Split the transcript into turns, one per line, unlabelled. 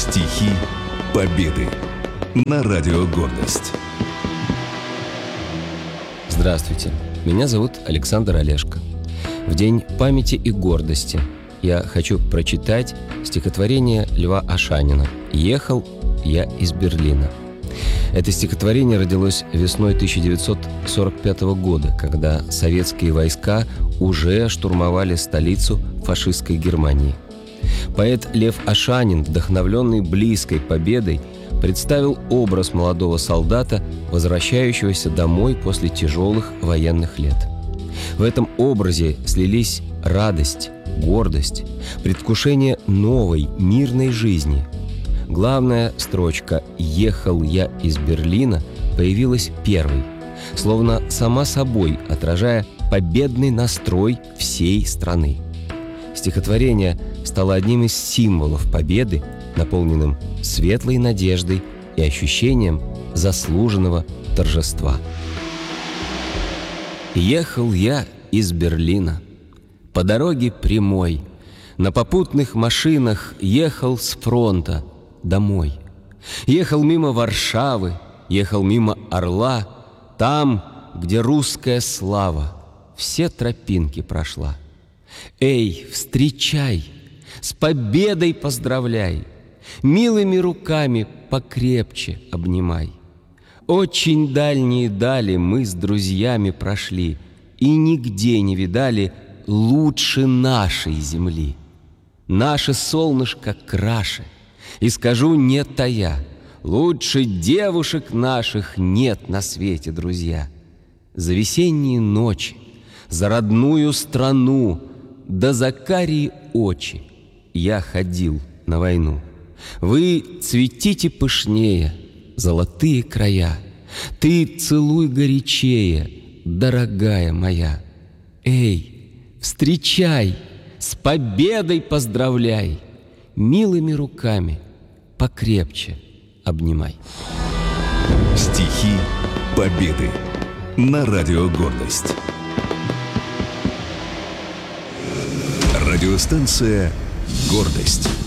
Стихи Победы на радио «Гордость».
Здравствуйте, меня зовут Александр Олешко. В День памяти и гордости я хочу прочитать стихотворение Льва Ашанина «Ехал я из Берлина». Это стихотворение родилось весной 1945 года, когда советские войска уже штурмовали столицу фашистской Германии. Поэт Лев Ашанин, вдохновленный близкой победой, представил образ молодого солдата, возвращающегося домой после тяжелых военных лет. В этом образе слились радость, гордость, предвкушение новой, мирной жизни. Главная строчка «Ехал я из Берлина» появилась первой, словно сама собой отражая победный настрой всей страны. Стихотворение стало одним из символов победы, наполненным светлой надеждой и ощущением заслуженного торжества. Ехал я из Берлина по дороге прямой, на попутных машинах ехал с фронта домой. Ехал мимо Варшавы, ехал мимо Орла, там, где русская слава все тропинки прошла. Эй, встречай, с победой поздравляй, милыми руками покрепче обнимай. Очень дальние дали мы с друзьями прошли и нигде не видали лучше нашей земли. Наше солнышко краше, и скажу не тая, лучше девушек наших нет на свете, друзья. За весенние ночи, за родную страну, да за карие очи я ходил на войну. Вы цветите пышнее, золотые края, ты целуй горячее, дорогая моя. Эй, встречай, с победой поздравляй, милыми руками покрепче обнимай.
Стихи Победы на радио «Гордость». Радиостанция «Гордость».